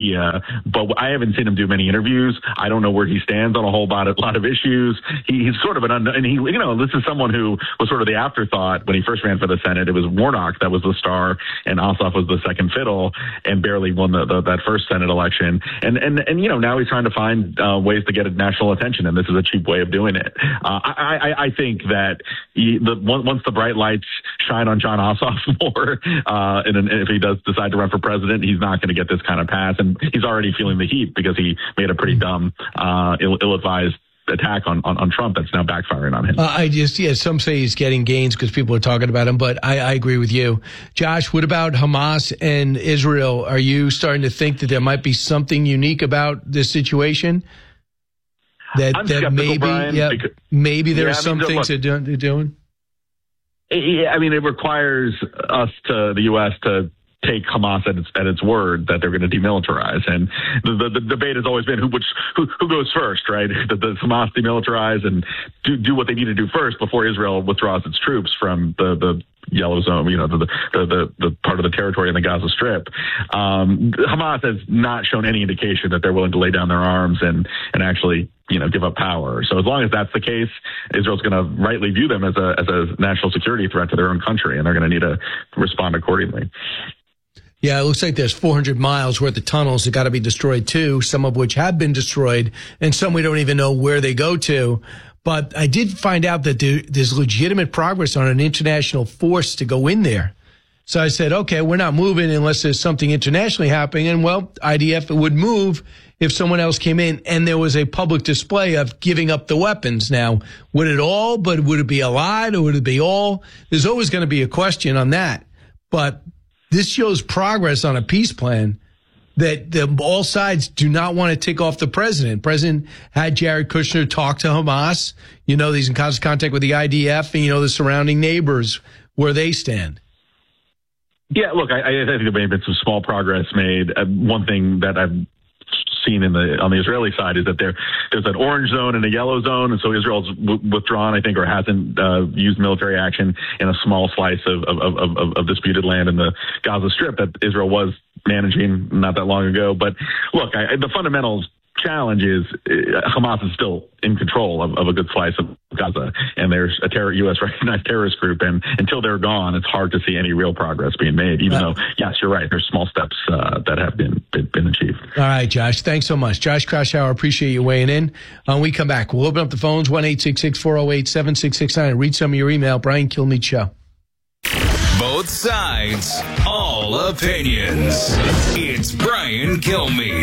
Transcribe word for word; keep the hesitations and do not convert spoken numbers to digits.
media, but I haven't seen him do many interviews. I don't know where he stands on a whole lot of, lot of issues. He, he's sort of an unknown, and he, you know, this is someone who was sort of the afterthought when he first ran for the Senate. It was Warnock that was the star, and Ossoff was the second fiddle, and barely won the, the, that first Senate election. And, and, and, you know, now he's trying to find uh, ways to get national attention, and this is a cheap way of doing it. Uh, I, I, I think that he, the, once the bright lights shine on Jon Ossoff more, uh, and, and if he does decide to run for president, he's not going to get this kind of pass. And he's already feeling the heat because he made a pretty dumb, uh, ill, ill-advised attack on, on, on Trump that's now backfiring on him. Uh, I just, yeah, some say he's getting gains because people are talking about him, but I, I agree with you. Josh, what about Hamas and Israel? Are you starting to think that there might be something unique about this situation? That, I'm that maybe, Brian, yeah, because, maybe there's yeah, some I mean, things look, they're, do, they're doing? I mean, it requires us to, the U S to take Hamas at its, at its word that they're going to demilitarize. And the, the, the debate has always been who, which, who, who goes first, right? Does the Hamas demilitarize and do, do what they need to do first before Israel withdraws its troops from the, the yellow zone, you know, the, the, the, the part of the territory in the Gaza Strip. Um, Hamas has not shown any indication that they're willing to lay down their arms and, and actually, you know, give up power. So as long as that's the case, Israel's going to rightly view them as a, as a national security threat to their own country, and they're going to need to respond accordingly. Yeah, it looks like there's four hundred miles worth of tunnels that got to be destroyed too, some of which have been destroyed, and some we don't even know where they go to. But I did find out that there, there's legitimate progress on an international force to go in there. So I said, okay, we're not moving unless there's something internationally happening. And, well, I D F would move if someone else came in and there was a public display of giving up the weapons. Now, would it all, but would it be a lie or would it be all? There's always going to be a question on that. But this shows progress on a peace plan that the, all sides do not want to tick off the president. President had Jared Kushner talk to Hamas. You know, he's in constant contact with the I D F and, you know, the surrounding neighbors where they stand. Yeah, look, I, I think there may have been some small progress made. Uh, one thing that I've seen in the on the Israeli side is that there there's an orange zone and a yellow zone, and so Israel's w- withdrawn, I think, or hasn't uh, used military action in a small slice of of, of, of of disputed land in the Gaza Strip that Israel was managing not that long ago. But look, I, the fundamentals challenge is uh, Hamas is still in control of, of a good slice of Gaza, and there's a terror, U S recognized terrorist group, and until they're gone, it's hard to see any real progress being made, even uh, though, yes, you're right, there's small steps uh, that have been, been been achieved. All right, Josh, thanks so much. Josh Kraushaar, appreciate you weighing in. When we come back, we'll open up the phones, one eight six six, four oh eight, seven six six nine, and read some of your email. Brian Kilmeade Show. Both sides, all opinions. It's Brian Kilmeade.